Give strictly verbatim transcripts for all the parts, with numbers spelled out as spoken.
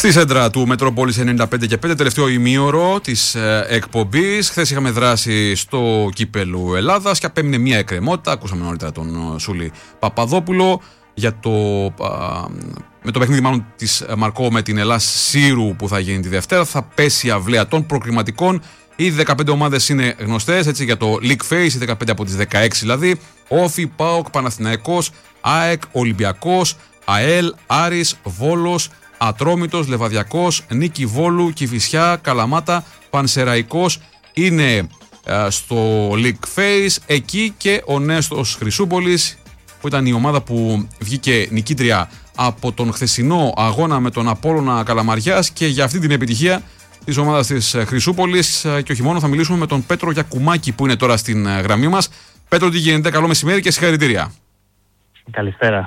Στη σέντρα του Μετρόπολης ενενήντα πέντε και πέντε, τελευταίο ημίωρο της ε, εκπομπής. Χθες είχαμε δράσει στο κύπελλου Ελλάδας και απέμεινε μια εκκρεμότητα. Ακούσαμε νωρίτερα τον Σούλη Παπαδόπουλο για το, α, με το παιχνίδι μάλλον της Μαρκό με την Ελλάς Σύρου που θα γίνει τη Δευτέρα. Θα πέσει η αυλαία των προκριματικών. Οι δεκαπέντε ομάδες είναι γνωστές, έτσι, για το League Phase, οι δεκαπέντε από τις δεκαέξι δηλαδή. Όφι, ΠΑΟΚ, Παναθηναϊκός, ΑΕΚ, Ολυμπιακός, ΑΕΛ, Άρης, Βόλος, Ατρόμητος, Λεβαδιακός, Νίκη Βόλου, Κηφισιά, Καλαμάτα, Πανσεραϊκός είναι α, στο League Phase. Εκεί και ο Νέστος Χρυσούπολης, που ήταν η ομάδα που βγήκε νικήτρια από τον χθεσινό αγώνα με τον Απόλλωνα Καλαμαριάς, και για αυτή την επιτυχία της ομάδας της Χρυσούπολης και όχι μόνο θα μιλήσουμε με τον Πέτρο Γιακουμάκη που είναι τώρα στην γραμμή μας. Πέτρο, τι γίνεται? Καλό μεσημέρι και συγχαρητήρια. Καλησπέρα.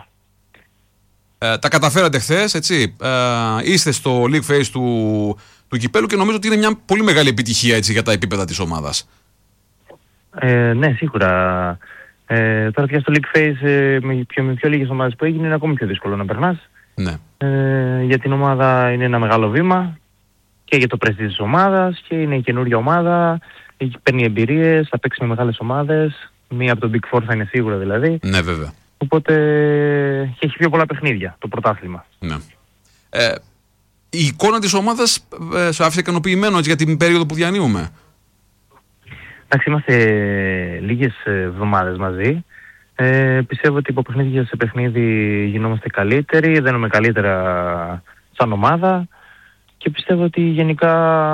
Ε, τα καταφέρατε χθες, έτσι. Ε, είστε στο League Phase του, του κυπέλου και νομίζω ότι είναι μια πολύ μεγάλη επιτυχία, έτσι, για τα επίπεδα της ομάδας. Ε, ναι, σίγουρα. Ε, τώρα πια στο League Phase ε, με, πιο, με πιο λίγες ομάδες που έγινε είναι ακόμη πιο δύσκολο να περνάς. Ναι. Ε, για την ομάδα είναι ένα μεγάλο βήμα και για το πρεστίζ της ομάδας, και είναι η καινούργια ομάδα, παίρνει εμπειρίες, θα παίξει με μεγάλες ομάδες. Μία από το Big Four θα είναι σίγουρα δηλαδή. Ναι, βέβαια. Οπότε και έχει πιο πολλά παιχνίδια το πρωτάθλημα. Ναι. Ε, η εικόνα της ομάδας ε, σε άφησε ικανοποιημένο, έτσι, για την περίοδο που διανύουμε? Εντάξει, είμαστε λίγες εβδομάδες μαζί. Ε, πιστεύω ότι από παιχνίδι σε παιχνίδι γινόμαστε καλύτεροι, δένουμε καλύτερα σαν ομάδα και πιστεύω ότι γενικά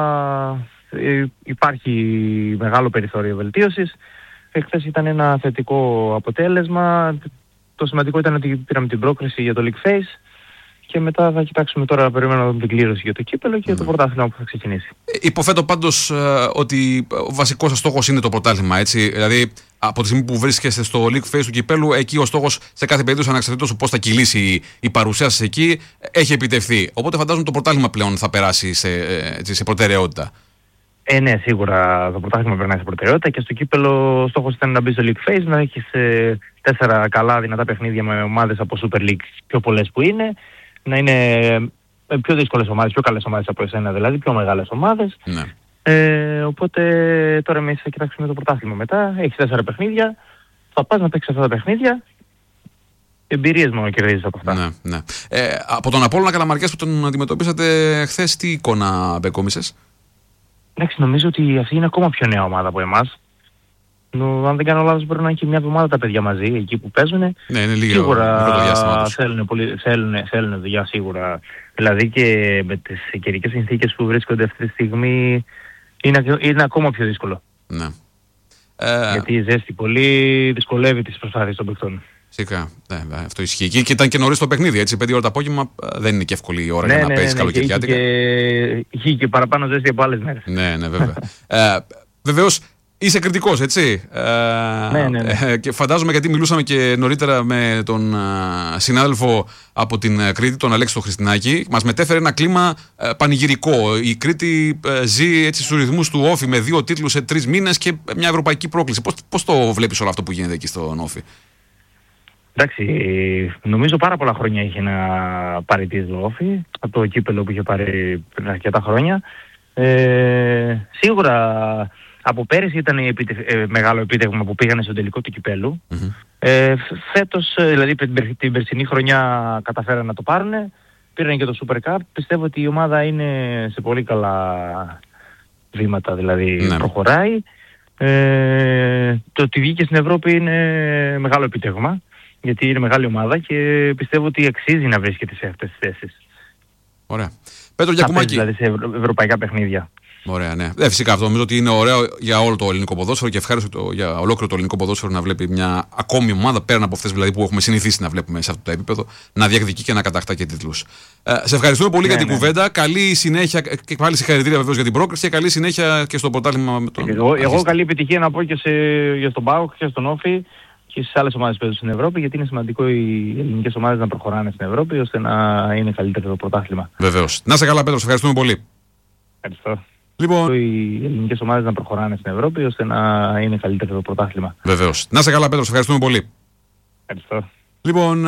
ε, υπάρχει μεγάλο περιθώριο βελτίωσης. Χθες ήταν ένα θετικό αποτέλεσμα. Το σημαντικό ήταν ότι πήραμε την πρόκριση για το League Phase και μετά θα κοιτάξουμε τώρα, περιμένουμε να δούμε την κλήρωση για το κύπελλο και mm. το πρωτάθλημα που θα ξεκινήσει. Υποθέτω πάντως ε, ότι ο βασικός σας στόχος είναι το πρωτάθλημα, έτσι. Δηλαδή, από τη στιγμή που βρίσκεστε στο League Phase του κυπέλλου, εκεί ο στόχος σε κάθε περίπτωση, ανεξαρτήτως του πώς θα κυλήσει η, η παρουσία σας εκεί, έχει επιτευχθεί. Οπότε φαντάζομαι το πρωτάθλημα πλέον θα περάσει σε, έτσι, σε προτεραιότητα. Ε, ναι, σίγουρα το πρωτάθλημα περνάει σε προτεραιότητα και στο κύπελλο ο στόχος ήταν να μπει στο League Phase, να έχεις ε, τέσσερα καλά δυνατά παιχνίδια με ομάδες από Super League, πιο πολλές που είναι, να είναι πιο δύσκολες ομάδες, πιο καλές ομάδες από εσένα δηλαδή, πιο μεγάλες ομάδες. Ναι. Ε, οπότε τώρα εμείς θα κοιτάξουμε το πρωτάθλημα μετά, έχεις τέσσερα παιχνίδια, θα πας να παίξεις αυτά τα παιχνίδια, εμπειρίες μόνο κερδίζεις από αυτά. Ναι, ναι. Ε, από τον Απόλλωνα Καλαμαριάς που τον αντιμετωπίσατε χθες, τι εικόνα μπεκόμισες? Εντάξει, νομίζω ότι αυτή είναι ακόμα πιο νέα ομάδα από εμάς. Νο, αν δεν κάνω λάθος, μπορεί να είναι και μια εβδομάδα τα παιδιά μαζί, εκεί που παίζουν. Ναι, είναι λίγο σίγουρα θέλουν, πολύ, θέλουν, θέλουν δουλειά σίγουρα. Δηλαδή και με τις καιρικές συνθήκες που βρίσκονται αυτή τη στιγμή είναι, είναι ακόμα πιο δύσκολο. Ναι. Γιατί η ζέστη πολύ δυσκολεύει τις προσπάθειες των παιχτών. Φυσικά, ναι, αυτό ισχύει. Και ήταν και νωρίς το παιχνίδι, έτσι, πέντε ώρα το απόγευμα δεν είναι και εύκολη η ώρα ναι, για να ναι, παίζεις ναι, καλοκαιριάτικα. Και είχε και παραπάνω ζέστη από άλλες μέρες. Ναι, ναι, βέβαια. ε, βεβαίως, είσαι κριτικός, έτσι. Ε, ναι, ναι, ναι. Ε, και φαντάζομαι, γιατί μιλούσαμε και νωρίτερα με τον ε, συνάδελφο από την Κρήτη, τον Αλέξη τον Χριστινάκη, μας μετέφερε ένα κλίμα ε, πανηγυρικό. Η Κρήτη ε, ζει έτσι στους ρυθμούς του Όφη με δύο τίτλους σε τρεις μήνες και μια ευρωπαϊκή πρόκληση. Πώς, πώς το βλέπεις όλο αυτό που γίνεται εκεί στον Όφη? Εντάξει, νομίζω πάρα πολλά χρόνια είχε να πάρει τη Όφη, από το κύπελλο που είχε πάρει πριν αρκετά χρόνια. Ε, σίγουρα από πέρυσι ήταν επιτε... ε, μεγάλο επίτευγμα που πήγανε στο τελικό του κυπέλλου. Mm-hmm. Ε, φέτος, δηλαδή την, την περσινή χρονιά καταφέρανε να το πάρουνε, πήραν και το Super Cup. Πιστεύω ότι η ομάδα είναι σε πολύ καλά βήματα, δηλαδή mm-hmm. προχωράει. Ε, το ότι βγήκε στην Ευρώπη είναι μεγάλο επίτευγμα, γιατί είναι μεγάλη ομάδα και πιστεύω ότι αξίζει να βρίσκεται σε αυτές τις θέσεις. Ωραία. Πέτρο Γιακουμάκη. Δηλαδή σε ευρω... ευρωπαϊκά παιχνίδια. Ωραία, ναι. Ε, φυσικά αυτό νομίζω ότι είναι ωραίο για όλο το ελληνικό ποδόσφαιρο και ευχάριστο για ολόκληρο το ελληνικό ποδόσφαιρο να βλέπει μια ακόμη ομάδα πέραν από αυτές δηλαδή, που έχουμε συνηθίσει να βλέπουμε σε αυτό το επίπεδο, να διεκδικεί και να κατακτά και τίτλους. Ε, σε ευχαριστούμε πολύ ναι, για την ναι. κουβέντα. Καλή συνέχεια και πάλι συγχαρητήρια βεβαίως για την πρόκριση και καλή συνέχεια και στο πρωτάθλημα με τον. Εγώ, εγώ καλή επιτυχία να πω και σε, για τον ΠΑΟΚ και στον Όφη και στις άλλες ομάδες που παίζουν στην Ευρώπη, γιατί είναι σημαντικό οι ελληνικές ομάδες να προχωράνε στην Ευρώπη ώστε να είναι καλύτερο το πρωτάθλημα. Βεβαίως. Να σε καλά, Πέτρο, σε ευχαριστούμε πολύ. Ευχαριστώ. Λοιπόν, οι ελληνικές ομάδες να προχωράνε στην Ευρώπη ώστε να είναι καλύτερο το πρωτάθλημα. Βεβαίως. Να σε καλά, Πέτρο, σε ευχαριστούμε πολύ. Ευχαριστώ. Λοιπόν,